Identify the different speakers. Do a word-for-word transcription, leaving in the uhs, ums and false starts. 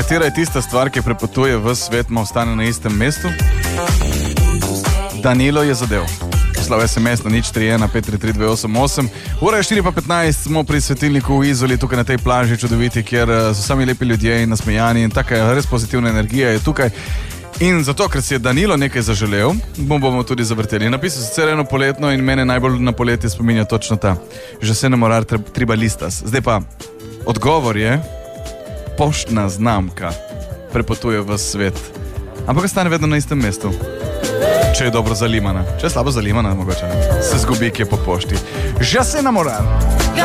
Speaker 1: katera je tista stvar, ki prepotuje v svet, ma ostane na istem mestu? Danilo je zadev. Poslal es em es na nič tri ena pet tri tri dve osem osem. Ura je štiri pa petnajst, smo pri svetilniku v Izoli, tukaj na tej plaži čudoviti, kjer so sami lepi ljudje in nasmejani in taka res pozitivna energija je tukaj. In zato, ker si je Danilo nekaj zaželel, bomo, bomo tudi zavrteli. Napisal sicer eno poletno in mene najbolj na poletje spominja točno ta. Že se ne morar treba listas. Zdaj pa, odgovor je, poštna znamka prepotuje v svet. Ampak ostane vedno na istem mestu. Če je dobro zalimana. Če je slabo zalimana, mogoče ne. Se zgubi, ki je po pošti. Že se ne morar.